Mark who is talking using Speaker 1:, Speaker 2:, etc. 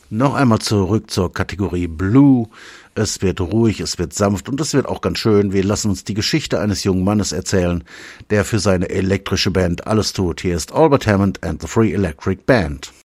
Speaker 1: Noch einmal zurück zur Kategorie Blue. Es wird ruhig, es wird sanft und es wird auch ganz schön. Wir lassen uns die Geschichte eines jungen Mannes erzählen, der für seine elektrische Band alles tut. Hier ist Albert Hammond and the Free Electric Band.